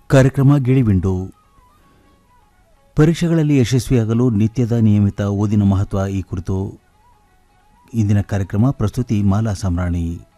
ಕಾರ್ಯಕ್ರಮ ಗಿಳಿವಿಂಡು. ಪರೀಕ್ಷೆಗಳಲ್ಲಿ ಯಶಸ್ವಿಯಾಗಲು ನಿತ್ಯದ ನಿಯಮಿತ ಓದಿನ ಮಹತ್ವ ಈ ಕುರಿತು ಇಂದಿನ ಕಾರ್ಯಕ್ರಮ. ಪ್ರಸ್ತುತಿ ಮಾಲಾ ಸಾಮ್ರಾಣಿ.